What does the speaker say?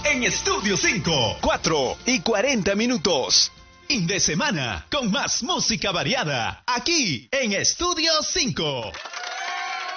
en Estudio 5. 4:40. Fin de semana con más música variada aquí en Estudio 5.